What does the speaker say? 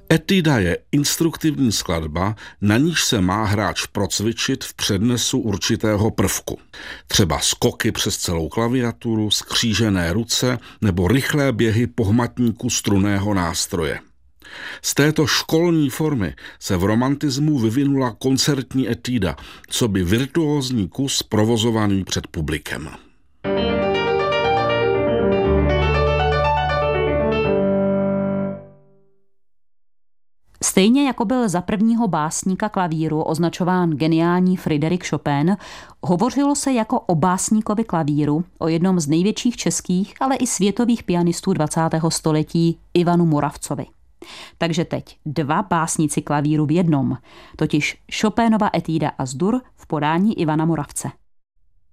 Etuda je instruktivní skladba, na níž se má hráč procvičit v přednesu určitého prvku. Třeba skoky přes celou klaviaturu, skřížené ruce nebo rychlé běhy po hmatníku strunného nástroje. Z této školní formy se v romantismu vyvinula koncertní etuda, coby virtuózní kus provozovaný před publikem. Stejně jako byl za prvního básníka klavíru označován geniální Fryderyk Chopin, hovořilo se jako o básníkovi klavíru, o jednom z největších českých, ale i světových pianistů 20. století Ivanu Moravcovi. Takže teď dva básníci klavíru v jednom, totiž Chopinova etuda As-dur v podání Ivana Moravce.